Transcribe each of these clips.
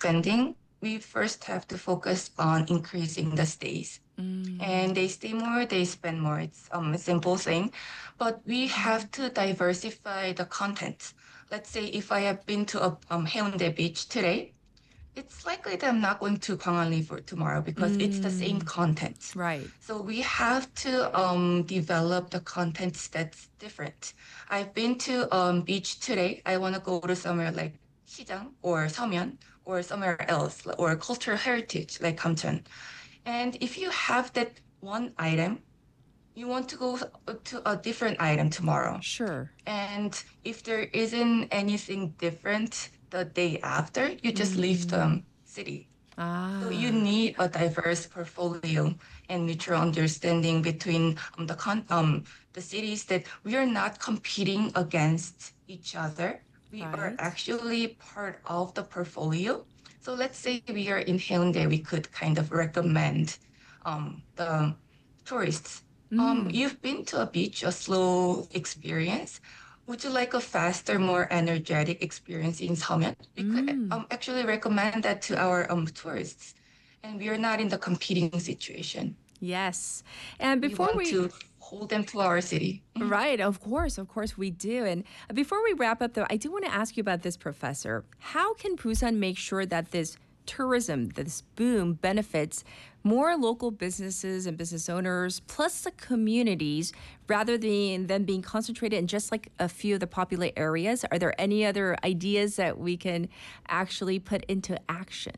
spending, we first have to focus on increasing the stays. And they stay more, they spend more. It's a simple thing, but we have to diversify the content. Let's say if I have been to Haeundae Beach today, it's likely that I'm not going to Gwangalli for tomorrow because it's the same content. Right. So we have to develop the content that's different. I've been to beach today. I want to go to somewhere like Sijang or Seomyeon or somewhere else or cultural heritage like Kamcheon. And if you have that one item, you want to go to a different item tomorrow. Sure. And if there isn't anything different the day after, you just leave the city. So you Ah, need a diverse portfolio and mutual understanding between the cities that we are not competing against each other. We are right. actually part of the portfolio. So let's say we are in Haeundae, we could kind of recommend the tourists. You've been to a beach, a slow experience. Would you like a faster, more energetic experience in Seomyeon? We could actually recommend that to our tourists. And we are not in the competing situation. Yes. And We before want we to hold them to our city. Mhm. Right, of course we do. And before we wrap up, though, I do want to ask you about this, Professor. How can Busan make sure that this tourism, this boom, benefits more local businesses and business owners, plus the communities, rather than them being concentrated in just like a few of the popular areas? Are there any other ideas that we can actually put into action?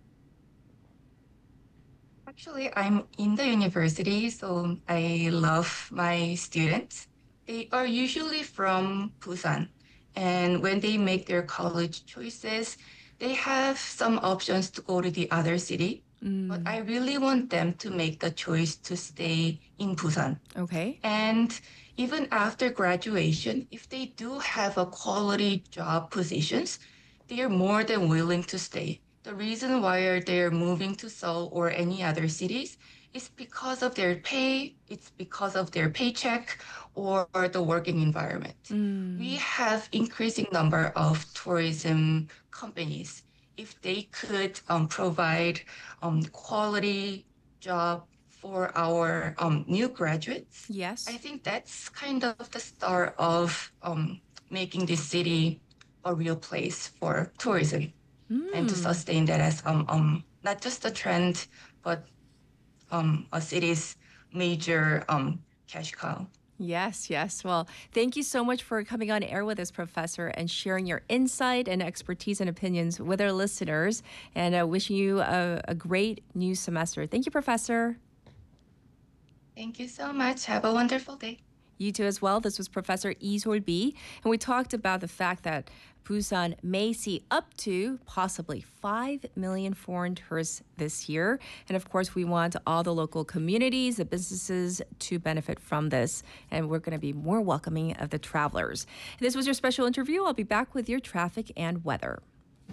Actually, I'm in the university, so I love my students. They are usually from Busan. And when they make their college choices, they have some options to go to the other city. But I really want them to make the choice to stay in Busan. Okay. And even after graduation, if they do have a quality job positions, they are more than willing to stay. The reason why are they moving to Seoul or any other cities is because of their pay, it's because of their paycheck or the working environment. We have increasing number of tourism companies. If they could provide quality job for our new graduates, I Yes. think that's kind of the start of making this city a real place for tourism and to sustain that as not just a trend, but a city's major cash cow. Yes, yes. Well, thank you so much for coming on air with us, Professor, and sharing your insight and expertise and opinions with our listeners. And wishing you a great new semester. Thank you, Professor. Thank you so much. Have a wonderful day. You too, as well. This was Professor Lee Sol-bi, and we talked about the fact that Busan may see up to possibly 5 million foreign tourists this year. And of course, we want all the local communities, the businesses to benefit from this. And we're going to be more welcoming of the travelers. This was your special interview. I'll be back with your traffic and weather.